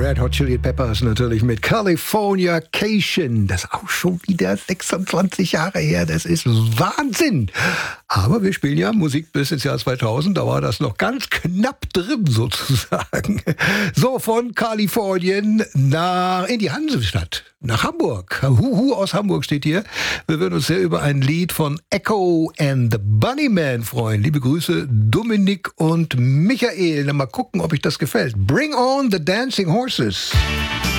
Red Hot Chili Peppers natürlich mit Californication. Das ist auch schon wieder 26 Jahre her. Das ist Wahnsinn. Aber wir spielen ja Musik bis ins Jahr 2000. Da war das noch ganz knapp drin sozusagen. So, von Kalifornien in die Hansestadt, nach Hamburg. Huhu aus Hamburg steht hier. Wir würden uns sehr über ein Lied von Echo and the Bunnymen freuen. Liebe Grüße, Dominik und Michael. Mal gucken, ob euch das gefällt. Bring on the Dancing Horses.